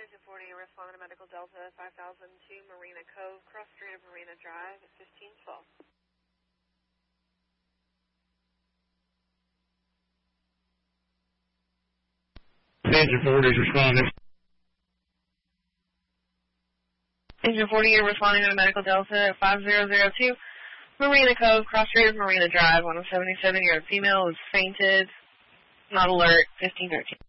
Engine 40, responding to Medical Delta 5002 Marina Cove, cross street of Marina Drive at 1512. Engine 40 is responding. Engine 40, you're responding to Medical Delta 5002 Marina Cove, cross street of Marina Drive, 177. You're a female, is fainted, not alert, 1513.